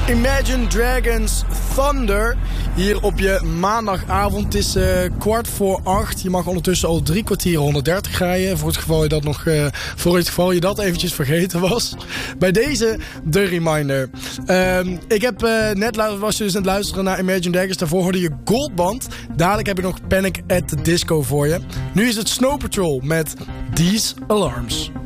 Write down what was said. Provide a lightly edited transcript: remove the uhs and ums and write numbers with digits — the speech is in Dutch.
Imagine Dragons Thunder. Hier op je maandagavond. Het is 7:15. Je mag ondertussen al 3 kwartier 130 rijden. Voor het geval je dat eventjes vergeten was. Bij deze de reminder. Ik heb was je dus aan het luisteren naar Imagine Dragons. Daarvoor hoorde je Goldband. Dadelijk heb ik nog Panic at the Disco voor je. Nu is het Snow Patrol met These Alarms.